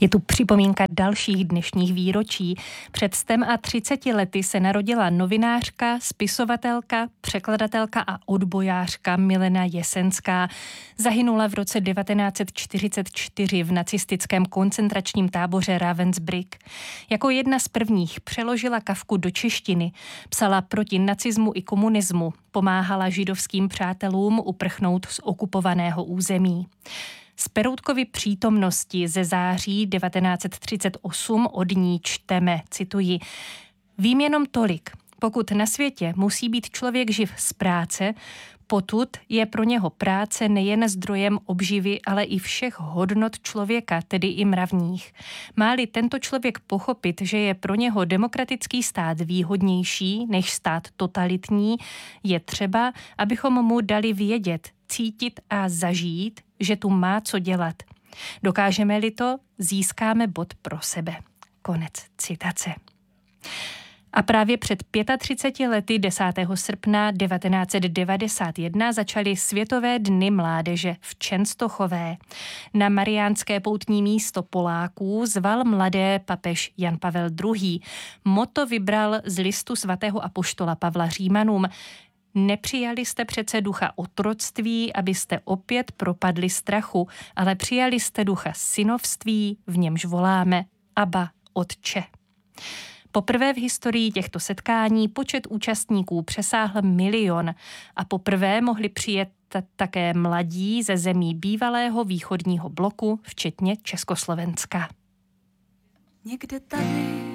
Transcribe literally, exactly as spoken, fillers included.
Je tu připomínka dalších dnešních výročí. Před stem a třiceti lety se narodila novinářka, spisovatelka, překladatelka a odbojářka Milena Jesenská. Zahynula v roce devatenáct set čtyřicet čtyři v nacistickém koncentračním táboře Ravensbrück. Jako jedna z prvních přeložila Kafku do češtiny, psala proti nacismu i komunismu, pomáhala židovským přátelům uprchnout z okupovaného území. Z Peroutkovy přítomnosti ze září devatenáct set třicet osm od ní čteme, cituji: Vím jenom tolik, pokud na světě musí být člověk živ z práce, potud je pro něho práce nejen zdrojem obživy, ale i všech hodnot člověka, tedy i mravních. Má-li tento člověk pochopit, že je pro něho demokratický stát výhodnější než stát totalitní, je třeba, abychom mu dali vědět, cítit a zažít, že tu má co dělat. Dokážeme-li to, získáme bod pro sebe. Konec citace. A právě před třiceti pěti lety desátého srpna devatenáct set devadesát jedna začaly Světové dny mládeže v Čenstochové. Na mariánské poutní místo Poláků zval mladé papež Jan Pavel druhý. Motto vybral z listu svatého apoštola Pavla Římanům: Nepřijali jste přece ducha otroctví, abyste opět propadli strachu, ale přijali jste ducha synovství, v němž voláme Abba, Otče. Poprvé v historii těchto setkání počet účastníků přesáhl milion a poprvé mohli přijet také mladí ze zemí bývalého východního bloku, včetně Československa. Někde tady